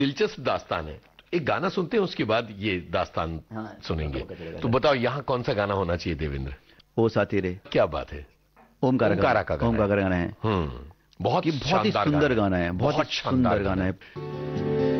दिलचस्प दास्तान है। एक गाना सुनते हैं, उसके बाद ये दास्तान सुनेंगे। तो बताओ यहाँ कौन सा गाना होना चाहिए देवेंद्र? ओ साथी रे। क्या बात है, ओमकारा का गाना है। बहुत ही सुंदर गाना है, बहुत ही सुंदर गाना है।